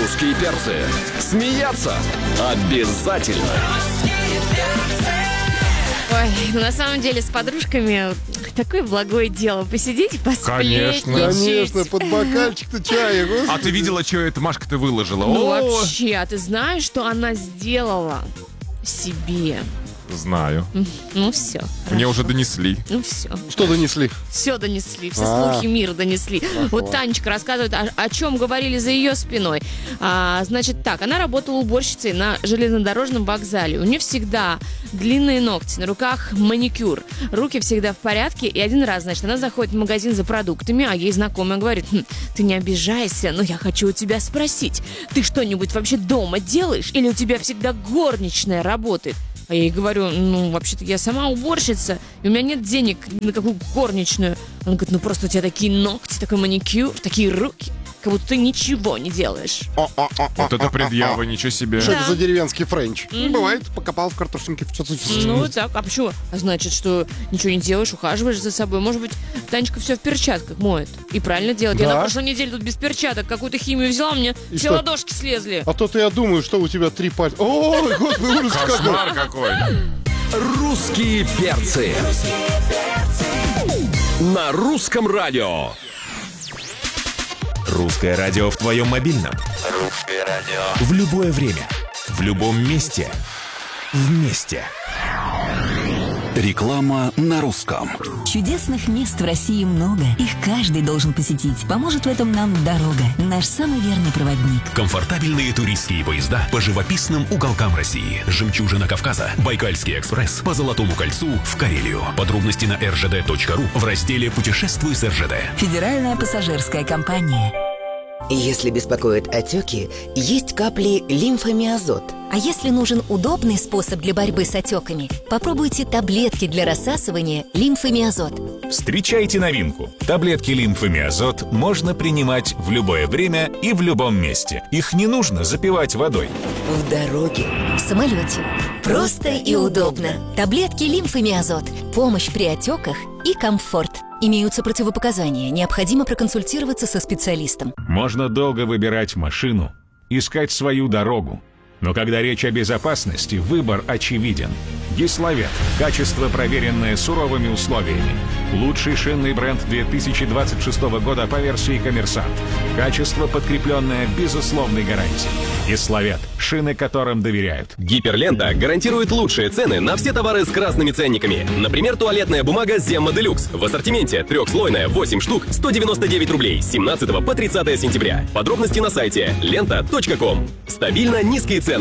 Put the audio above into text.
Русские перцы. Смеяться обязательно. Ой, на самом деле с подружками такое благое дело. Посидеть, посплетничать. Конечно, под бокальчик-то чая. Господи. А ты видела, что это Машка-то выложила? Ну О, вообще, а ты знаешь, что она сделала себе? знаю. Ну все. Мне уже донесли. Ну все. Что донесли? Все донесли, все слухи мира донесли. Вот Танечка рассказывает, о чем говорили за ее спиной. Значит так, она работала уборщицей на железнодорожном вокзале. У нее всегда длинные ногти, на руках маникюр. Руки всегда в порядке. И один раз, значит, она заходит в магазин за продуктами, а ей знакомая говорит: ты не обижайся, но я хочу у тебя спросить. Ты что-нибудь вообще дома делаешь? Или у тебя всегда горничная работает? А я ей говорю: ну, вообще-то я сама уборщица, и у меня нет денег на какую горничную. Она говорит: ну, просто у тебя такие ногти, такой маникюр, такие руки, как будто ты ничего не делаешь. Вот это предъява, ничего себе. Что это за деревенский френч? Бывает, покопал в картошинке. Ну, так, а почему? А значит, что ничего не делаешь, ухаживаешь за собой. Может быть, Танечка все в перчатках моет. И правильно делает. Я на прошлой неделе тут без перчаток какую-то химию взяла, мне и все что? Ладошки слезли. А то-то я думаю, что у тебя 3 пальца. Ой, господи, ужас какой. Кошмар какой. Русские перцы. На русском радио. Русское радио в твоем мобильном. Русское радио. В любое время. В любом месте. Вместе. Реклама на русском. Чудесных мест в России много. Их каждый должен посетить. Поможет в этом нам дорога. Наш самый верный проводник. Комфортабельные туристские поезда по живописным уголкам России. Жемчужина Кавказа. Байкальский экспресс по Золотому кольцу в Карелию. Подробности на rжd.ru в разделе «Путешествуй с РЖД». Федеральная пассажирская компания. Если беспокоят отеки, есть капли лимфомиазот. А если нужен удобный способ для борьбы с отеками, попробуйте таблетки для рассасывания лимфомиазот. Встречайте новинку. Таблетки лимфомиазот можно принимать в любое время и в любом месте. Их не нужно запивать водой. В дороге. В самолете. Просто и удобно. Таблетки лимфомиазот. Помощь при отеках и комфорт. Имеются противопоказания. Необходимо проконсультироваться со специалистом. Можно долго выбирать машину, искать свою дорогу. Но когда речь о безопасности, выбор очевиден. Гисловет. Качество, проверенное суровыми условиями. Лучший шинный бренд 2026 года по версии «Коммерсант». Качество, подкрепленное безусловной гарантией. Гисловет. Шины, которым доверяют. Гиперлента гарантирует лучшие цены на все товары с красными ценниками. Например, туалетная бумага Zemma Deluxe. В ассортименте 3-слойная, 8 штук, 199 рублей. С 17 по 30 сентября. Подробности на сайте lenta.com. Стабильно низкие цены.